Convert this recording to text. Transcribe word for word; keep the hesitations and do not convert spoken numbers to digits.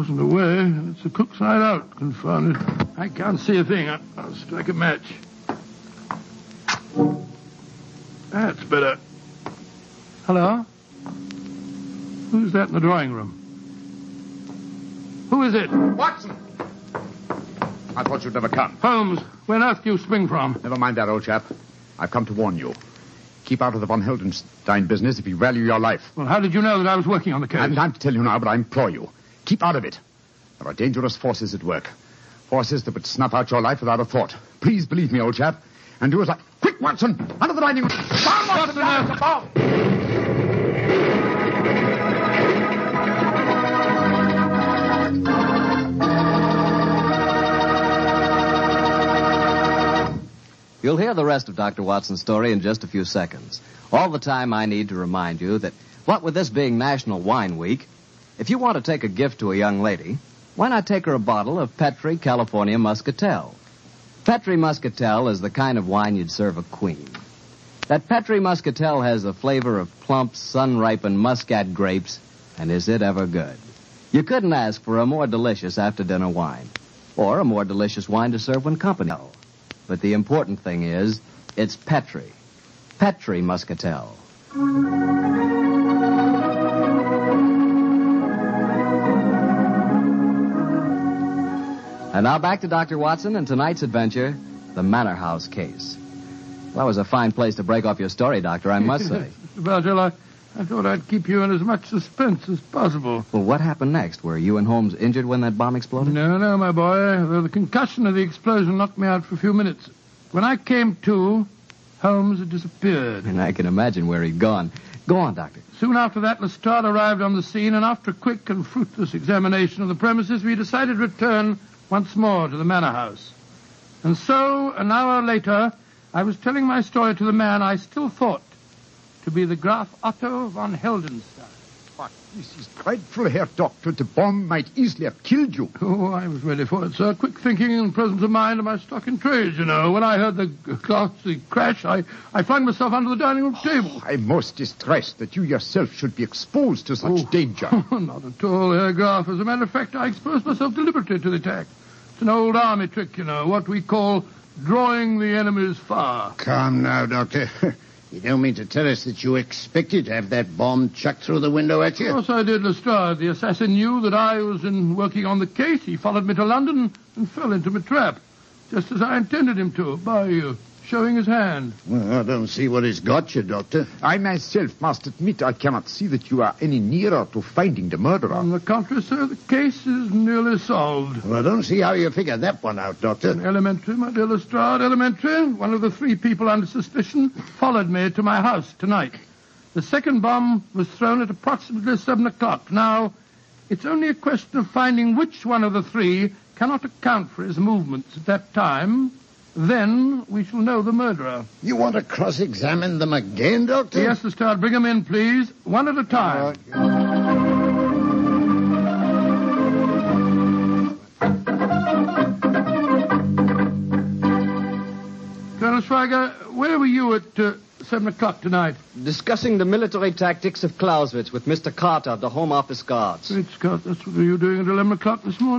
wasn't away. It's the cook's night out, confound it. I can't see a thing. I'll strike a match. That's better. Hello? Who's that in the drawing room? Who is it? Watson! I thought you'd never come. Holmes, where on earth do you spring from? Never mind that, old chap. I've come to warn you. Keep out of the von Heldenstein business if you value your life. Well, how did you know that I was working on the case? I haven't time to tell you now, but I implore you. Keep out of it. There are dangerous forces at work. Forces that would snuff out your life without a thought. Please believe me, old chap. And do as I... Quick, Watson! Under the dining room! Down, Watson! Down, above! You'll hear the rest of Doctor Watson's story in just a few seconds. All the time I need to remind you that, what with this being National Wine Week, if you want to take a gift to a young lady, why not take her a bottle of Petri California Muscatel? Petri Muscatel is the kind of wine you'd serve a queen. That Petri Muscatel has the flavor of plump, sun-ripened Muscat grapes, and is it ever good? You couldn't ask for a more delicious after-dinner wine, or a more delicious wine to serve when company. But the important thing is, it's Petri. Petri Muscatel. And now back to Doctor Watson and tonight's adventure, the Manor House case. Well, that was a fine place to break off your story, Doctor, I must say. Mister Bartell, I, I thought I'd keep you in as much suspense as possible. Well, what happened next? Were you and Holmes injured when that bomb exploded? No, no, my boy. Though the concussion of the explosion knocked me out for a few minutes. When I came to, Holmes had disappeared. And I can imagine where he'd gone. Go on, Doctor. Soon after that, Lestrade arrived on the scene, and after a quick and fruitless examination of the premises, we decided to return once more to the Manor House. And so, an hour later, I was telling my story to the man I still thought to be the Graf Otto von Heldenstein. But this is dreadful, Herr Doctor. The bomb might easily have killed you. Oh, I was ready for it, sir. Quick thinking and presence of mind are my stock in trade, you know. When I heard the ghastly crash, I, I flung myself under the dining room table. Oh, I'm most distressed that you yourself should be exposed to such oh, danger. Not at all, Herr Graf. As a matter of fact, I exposed myself deliberately to the attack. It's an old army trick, you know, what we call drawing the enemy's fire. Calm now, Doctor. You don't mean to tell us that you expected to have that bomb chucked through the window at you? Of course I did, Lestrade. The assassin knew that I was in working on the case. He followed me to London and fell into my trap, just as I intended him to, by uh, showing his hand. Well, I don't see what he's got you, Doctor. I myself must admit I cannot see that you are any nearer to finding the murderer. On the contrary, sir, the case is nearly solved. Well, I don't see how you figured that one out, Doctor. Elementary, my dear Lestrade, elementary. One of the three people under suspicion followed me to my house tonight. The second bomb was thrown at approximately seven o'clock. Now, it's only a question of finding which one of the three cannot account for his movements at that time. Then we shall know the murderer. You want to cross-examine them again, Doctor? Yes, Lestrade. Bring them in, please. One at a time. Uh, Colonel Schweiger, where were you at uh, seven o'clock tonight? Discussing the military tactics of Clausewitz with Mister Carter of the Home Office Guards. Great Scott, that's what you were doing at eleven o'clock this morning.